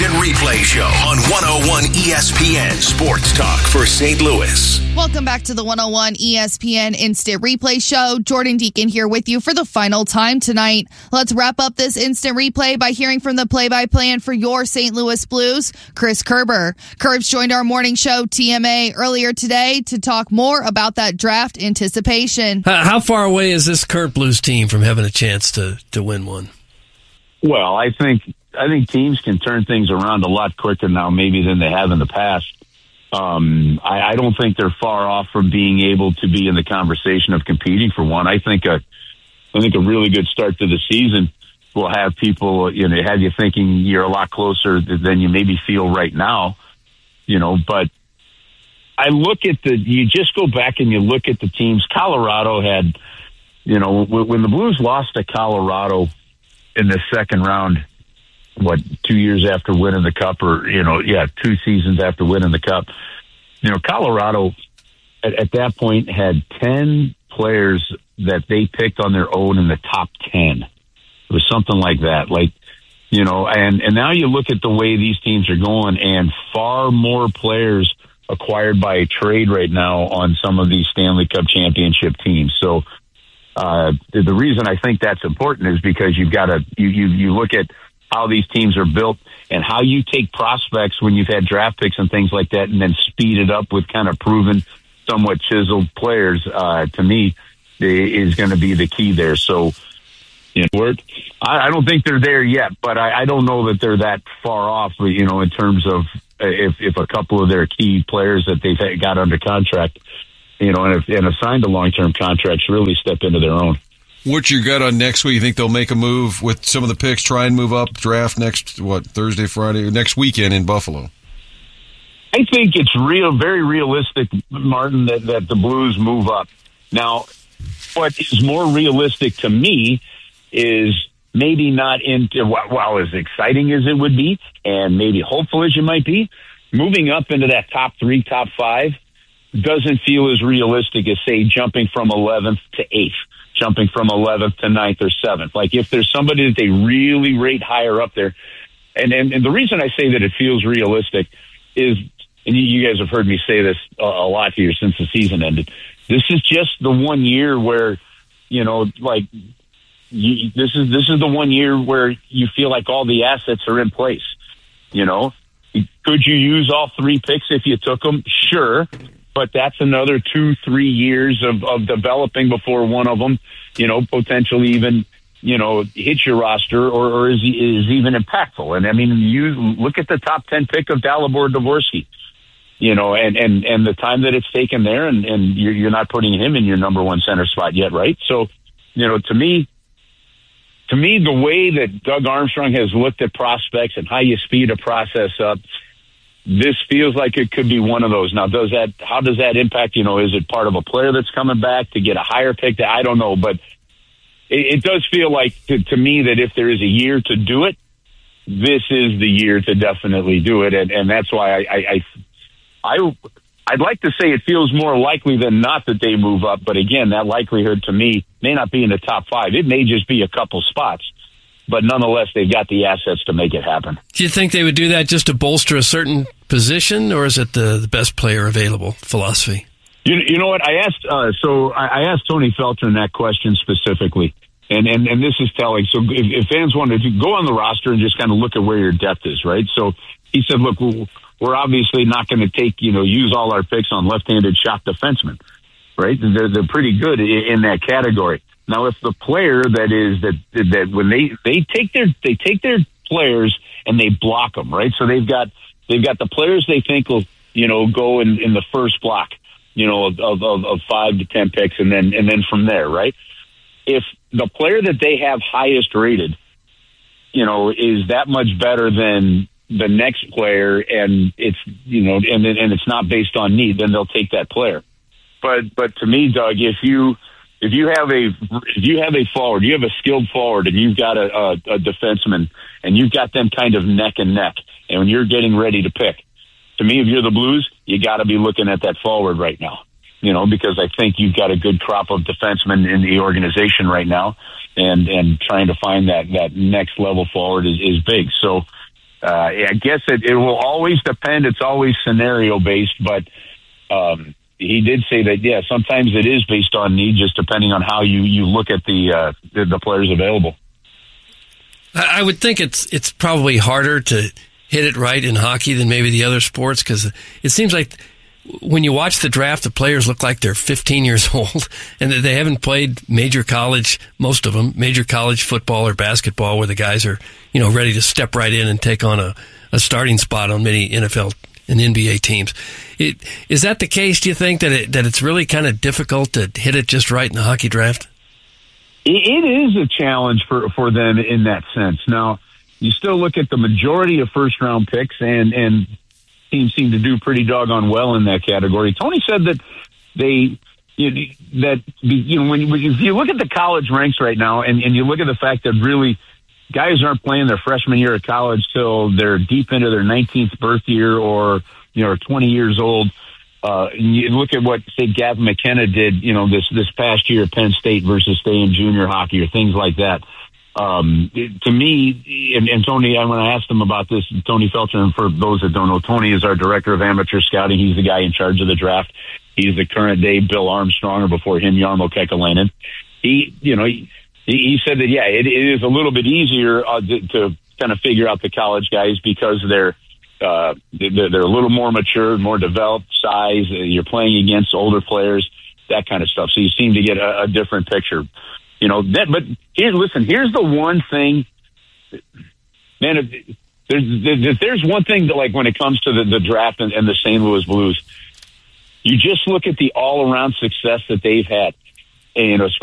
Instant Replay Show on 101 ESPN Sports Talk for St. Louis. Welcome back to the 101 ESPN Instant Replay Show. Jordan Deacon here with you for the final time tonight. Let's wrap up this instant replay by hearing from the play-by-play for your St. Louis Blues, Chris Kerber. Curbs joined our morning show, TMA, earlier today to talk more about that draft anticipation. How far away is this current Blues team from having a chance to win one? Well, I think teams can turn things around a lot quicker now maybe than they have in the past. I don't think they're far off from being able to be in the conversation of competing for one. I think a really good start to the season will have people, have you thinking you're a lot closer than you maybe feel right now, but I look at you just go back and you look at the teams. Colorado had, when the Blues lost to Colorado in the second round, 2 years after winning the Cup, or 2 seasons after winning the Cup, Colorado at that point had 10 players that they picked on their own in the top 10. It was something like that, and now you look at the way these teams are going, and far more players acquired by a trade right now on some of these Stanley Cup championship teams. So the reason I think that's important is because you've got to you look at how these teams are built and how you take prospects when you've had draft picks and things like that, and then speed it up with kind of proven, somewhat chiseled players. To me, is going to be the key there. So, I don't think they're there yet, but I don't know that they're that far off. In terms of if a couple of their key players that they've got under contract, and assigned to long-term contracts really step into their own. What's your gut on next week? You think they'll make a move with some of the picks, try and move up, draft next, Thursday, Friday, next weekend in Buffalo? I think it's very realistic, Martin, that the Blues move up. Now, what is more realistic to me is maybe not into, while as exciting as it would be, and maybe hopeful as you might be, moving up into that top 3, top 5 doesn't feel as realistic as, say, jumping from 11th to 8th. Jumping from 11th to 9th or 7th. Like if there's somebody that they really rate higher up there. And the reason I say that it feels realistic is, and you guys have heard me say this a lot here since the season ended, this is just the 1 year where, this is the 1 year where you feel like all the assets are in place. Could you use all 3 picks if you took them? Sure. But that's another 2-3 years of developing before one of them, potentially even, hits your roster or is even impactful. And I mean, you look at the top 10 pick of Dalibor Dvorsky, and the time that it's taken there, and you're not putting him in your number 1 center spot yet, right? So, to me, the way that Doug Armstrong has looked at prospects and how you speed a process up, this feels like it could be one of those. Now, how does that impact, is it part of a player that's coming back to get a higher pick? I don't know, but it does feel like to me that if there is a year to do it, this is the year to definitely do it. And that's why I'd like to say it feels more likely than not that they move up. But again, that likelihood to me may not be in the top 5. It may just be a couple spots. But nonetheless, they've got the assets to make it happen. Do you think they would do that just to bolster a certain position, or is it the best player available philosophy? You know what? I asked Tony Felton that question specifically, and this is telling. So if fans wanted to go on the roster and just kind of look at where your depth is, right? So he said, look, we're obviously not going to use all our picks on left-handed shot defensemen, right? They're pretty good in that category. Now, if the player that when they take their players and they block them, right? So they've got the players they think will go in the first block, of 5 to 10 picks, and then from there, right? If the player that they have highest rated, is that much better than the next player, and it's and it's not based on need, then they'll take that player. But to me, Doug, if you have a forward, you have a skilled forward, and you've got a defenseman, and you've got them kind of neck and neck, and when you're getting ready to pick, to me, if you're the Blues, you got to be looking at that forward right now, because I think you've got a good crop of defensemen in the organization right now, and trying to find that next level forward is big. So, I guess it will always depend. It's always scenario based, but he did say that, yeah, sometimes it is based on need, just depending on how you look at the players available. I would think it's probably harder to hit it right in hockey than maybe the other sports, because it seems like when you watch the draft, the players look like they're 15 years old and that they haven't played major college, most of them, major college football or basketball, where the guys are, ready to step right in and take on a starting spot on many NFL and NBA teams. Is that the case, do you think, that it's really kind of difficult to hit it just right in the hockey draft? It is a challenge for them in that sense. Now, you still look at the majority of first-round picks, and teams seem to do pretty doggone well in that category. Tony said that if you look at the college ranks right now, and you look at the fact that really guys aren't playing their freshman year of college till they're deep into their 19th birth year or 20 years old. You look at what, say, Gavin McKenna did, this past year at Penn State versus, stay in junior hockey or things like that. To me, and Tony, when I asked him about this, Tony Felcher, and for those that don't know, Tony is our director of amateur scouting. He's the guy in charge of the draft. He's the current day Bill Armstrong, or before him, Jarmo Kekalainen. He said that, yeah, it is a little bit easier to kind of figure out the college guys because they're a little more mature, more developed size. You're playing against older players, that kind of stuff. So you seem to get a different picture. But here's the one thing, man, if there's one thing that, like, when it comes to the draft and the St. Louis Blues, you just look at the all around success that they've had. And,